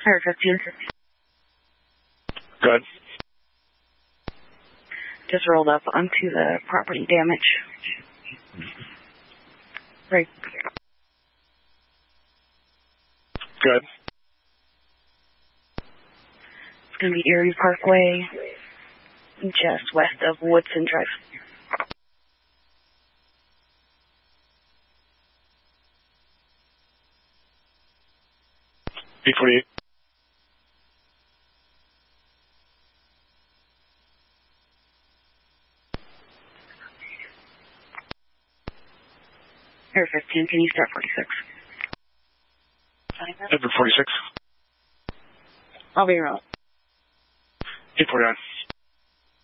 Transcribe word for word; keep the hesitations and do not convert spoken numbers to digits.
Air fifteen. Good. Just rolled up onto the property damage. Right. Good. It's going to be Erie Parkway, just west of Woodson Drive. eight forty-eight. Air fifteen, can you start forty-six? Edward forty-six. I'll be around. eight forty-nine.